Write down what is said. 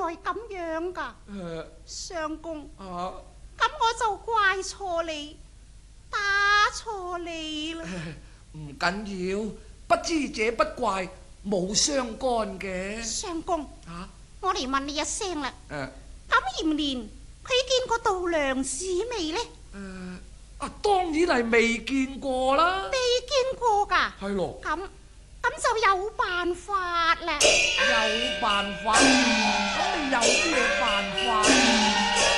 咁樣噶？相公， 啊， 咁我就怪錯你，打錯你啦。 唔緊要，不知者不怪，冇相干嘅。 相公， 啊， 我嚟問你一聲啦。 誒咁鹽蓮佢見過度娘子未呢？ 當然係未見過啦。 未見過噶。 係咯。 咁就有辦法啦。 有辦法？咁你有咩辦法？